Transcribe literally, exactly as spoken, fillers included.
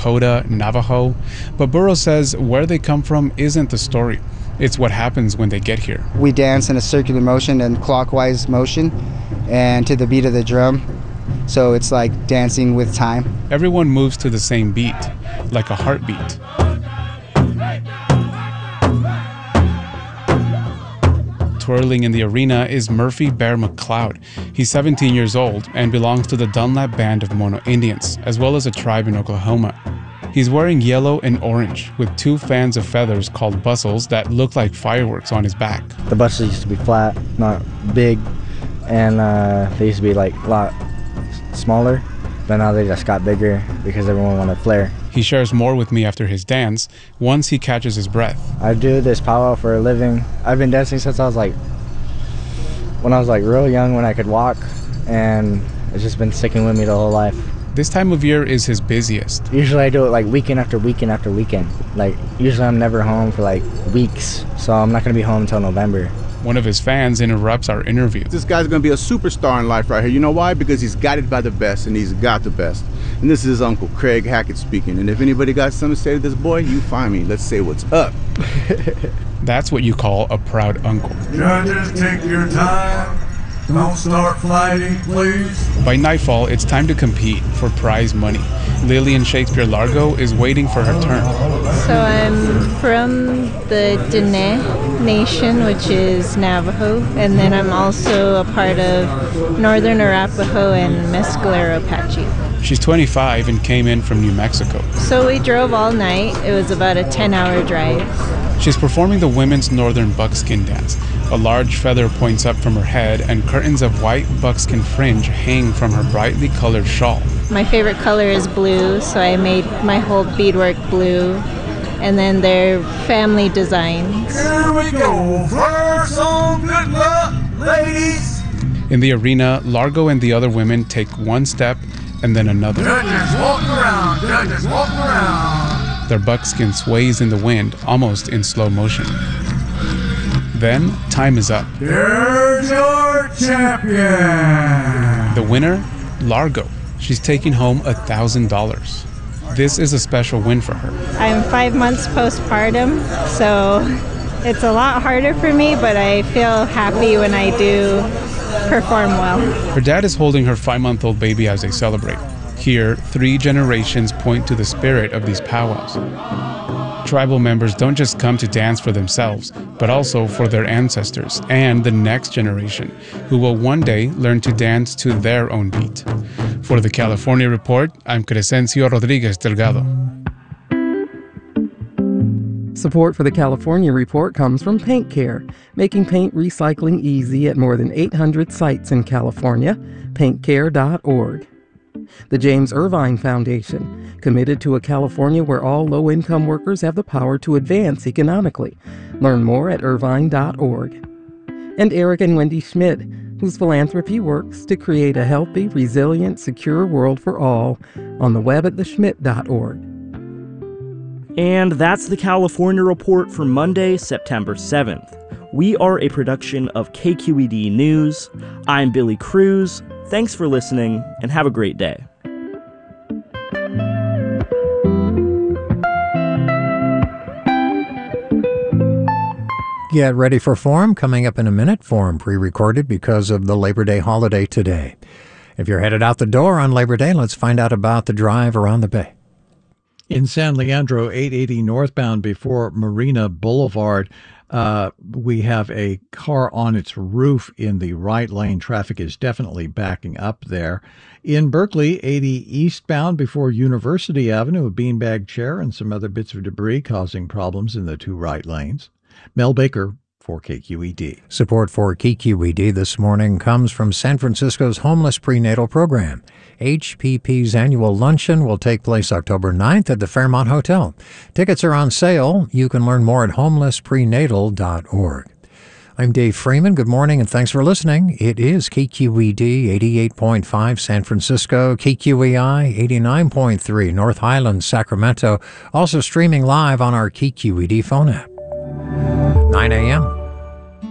Lakota, Navajo. But Burrows says where they come from isn't the story. It's what happens when they get here. We dance in a circular motion and clockwise motion and to the beat of the drum. So it's like dancing with time. Everyone moves to the same beat, like a heartbeat. Twirling in the arena is Murphy Bear McLeod. He's seventeen years old and belongs to the Dunlap Band of Mono Indians, as well as a tribe in Oklahoma. He's wearing yellow and orange, with two fans of feathers called bustles that look like fireworks on his back. The bustles used to be flat, not big, and uh, they used to be like a lot smaller, but now they just got bigger because everyone wanted flare. He shares more with me after his dance, once he catches his breath. I do this powwow for a living. I've been dancing since I was like, when I was like real young, when I could walk, and it's just been sticking with me the whole life. This time of year is his busiest. Usually I do it like weekend after weekend after weekend. Like usually I'm never home for like weeks, so I'm not gonna be home until November. One of his fans interrupts our interview. This guy's gonna be a superstar in life right here. You know why? Because he's got it by the best, and he's got the best. And this is his uncle, Craig Hackett, speaking. And if anybody got something to say to this boy, you find me. Let's say what's up. That's what you call a proud uncle. Judges, take your time. Don't start fighting, please. By nightfall, it's time to compete for prize money. Lillian Shakespeare Largo is waiting for her turn. So I'm from the Diné Nation, which is Navajo, and then I'm also a part of Northern Arapaho and Mescalero Apache. She's twenty-five and came in from New Mexico. So we drove all night. It was about a ten-hour drive. She's performing the women's Northern buckskin dance. A large feather points up from her head and curtains of white buckskin fringe hang from her brightly colored shawl. My favorite color is blue, so I made my whole beadwork blue. And then they're family designs. Here we go for some good luck, ladies. In the arena, Largo and the other women take one step and then another. Judges, walk around. Judges, walk around. Their buckskin sways in the wind, almost in slow motion. Then, time is up. Here's your champion. The winner, Largo. She's taking home one thousand dollars. This is a special win for her. I'm five months postpartum, so it's a lot harder for me, but I feel happy when I do perform well. Her dad is holding her five-month-old baby as they celebrate. Here, three generations point to the spirit of these powwows. Tribal members don't just come to dance for themselves, but also for their ancestors and the next generation, who will one day learn to dance to their own beat. For the California Report, I'm Crescencio Rodriguez Delgado. Support for the California Report comes from Paint Care, making paint recycling easy at more than eight hundred sites in California. paint care dot org. The James Irvine Foundation, committed to a California where all low-income workers have the power to advance economically. Learn more at irvine dot org. And Eric and Wendy Schmidt, whose philanthropy works to create a healthy, resilient, secure world for all, on the web at the schmidt dot org. And that's the California Report for Monday, September seventh. We are a production of K Q E D News. I'm Billy Cruz. Thanks for listening, and have a great day. Get ready for Forum coming up in a minute. Forum pre-recorded because of the Labor Day holiday today. If you're headed out the door on Labor Day, let's find out about the drive around the bay. In San Leandro, eight eighty northbound before Marina Boulevard, uh, we have a car on its roof in the right lane. Traffic is definitely backing up there. In Berkeley, eighty eastbound before University Avenue, a beanbag chair and some other bits of debris causing problems in the two right lanes. Mel Baker for K Q E D. Support for K Q E D this morning comes from San Francisco's Homeless Prenatal Program. H P P's annual luncheon will take place October ninth at the Fairmont Hotel. Tickets are on sale. You can learn more at homeless prenatal dot org. I'm Dave Freeman. Good morning and thanks for listening. It is K Q E D eighty-eight point five San Francisco, K Q E I eighty-nine point three North Highlands, Sacramento. Also streaming live on our K Q E D phone app. nine a.m.